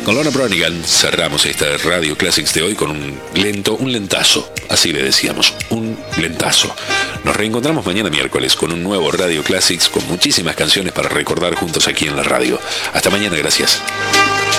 Alona Bronigan cerramos esta Radio Classics de hoy con un lentazo, así le decíamos, un lentazo. Nos reencontramos mañana miércoles con un nuevo Radio Classics con muchísimas canciones para recordar juntos aquí en la radio. Hasta mañana, gracias.